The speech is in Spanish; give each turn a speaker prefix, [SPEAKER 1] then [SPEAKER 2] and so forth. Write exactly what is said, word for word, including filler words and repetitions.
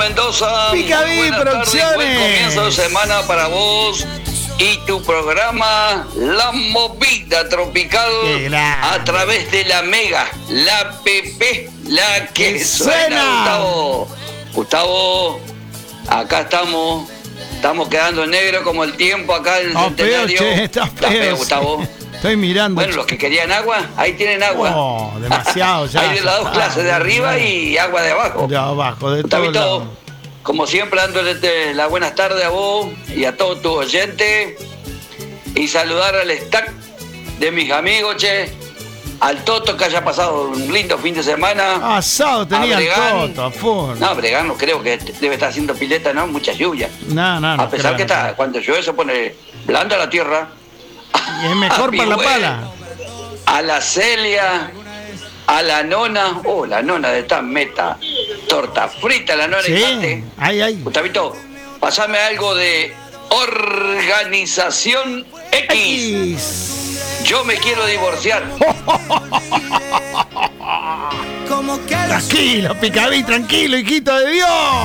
[SPEAKER 1] Mendoza.
[SPEAKER 2] Picaví Producciones.
[SPEAKER 1] Buen comienzo de semana para vos y tu programa La Movida Tropical a través de la Mega, la P P, la que, que suena. suena. Gustavo, Gustavo, acá estamos, estamos quedando en negro como el tiempo acá en el
[SPEAKER 2] oh,
[SPEAKER 1] Centenario.
[SPEAKER 2] Feo, che, está feo,
[SPEAKER 1] está feo, Gustavo.
[SPEAKER 2] Estoy mirando.
[SPEAKER 1] Bueno, los que querían agua, ahí tienen agua.
[SPEAKER 2] Oh, demasiado ya.
[SPEAKER 1] Hay de las dos clases, de arriba y agua de abajo.
[SPEAKER 2] De abajo, de todo lado.
[SPEAKER 1] Como siempre, dándole las buenas tardes a vos y a todos tus oyentes. Y saludar al staff de mis amigos, che. Al Toto, que haya pasado un lindo fin de semana.
[SPEAKER 2] Asado tenía el Toto, a full.
[SPEAKER 1] No, Bregán no creo que debe estar haciendo pileta, ¿no? Mucha lluvia.
[SPEAKER 2] No, no, no.
[SPEAKER 1] A pesar
[SPEAKER 2] creo,
[SPEAKER 1] que
[SPEAKER 2] no.
[SPEAKER 1] está, cuando llueve se pone blanda la tierra.
[SPEAKER 2] Y es mejor para la pala.
[SPEAKER 1] A la Celia, a la nona. Oh, la nona de esta meta. Torta frita, la nona.
[SPEAKER 2] Sí, ay, ay.
[SPEAKER 1] Gustavito, pasame algo de Organización X.
[SPEAKER 2] X.
[SPEAKER 1] Yo me quiero divorciar.
[SPEAKER 2] Tranquilo, Picaví, tranquilo, hijito de Dios.